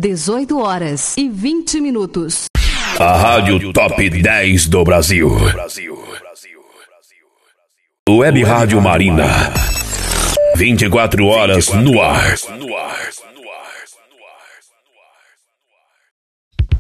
18h20. A Rádio Top 10 do Brasil. Web Rádio Marina. 24 horas no ar.